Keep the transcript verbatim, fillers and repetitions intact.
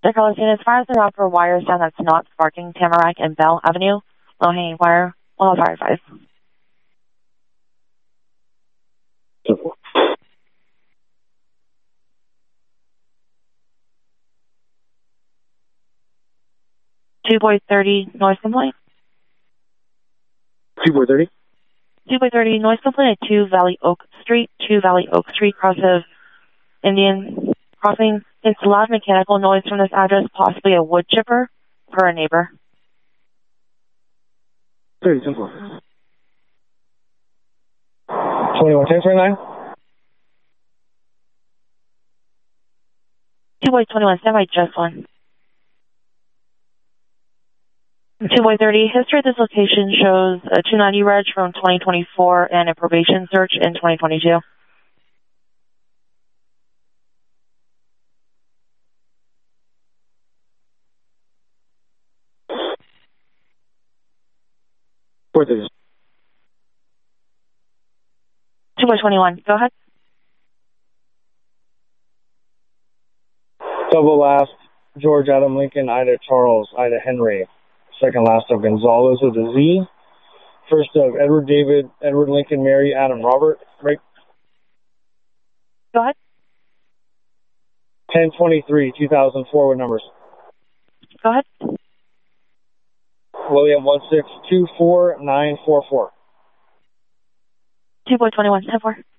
Carlos, as far as the route for wires down that's not sparking Tamarack and Bell Avenue, low hanging wire, all fire five. Two boy thirty noise complaint. Two boy thirty. Two boy thirty noise complaint at Two Valley Oak Street. Two Valley Oak Street, cross of Indian Crossing. It's loud mechanical noise from this address, possibly a wood chipper for a neighbor. Thirty simple. Twenty-one ten twenty-nine. Two boy twenty-one, stand by just one. Two boy thirty, history of this location shows a two ninety reg from twenty twenty-four and a probation search in twenty twenty-two. Four thirty. Two boy twenty-one, go ahead. Double last, George Adam Lincoln, Ida Charles, Ida Henry. Second last of Gonzalez with a Z. First of Edward David, Edward Lincoln, Mary, Adam Robert. Right. Go ahead. ten twenty-three, two thousand four with numbers. Go ahead. William one six two four nine four four. Two boy twenty-one, ten four.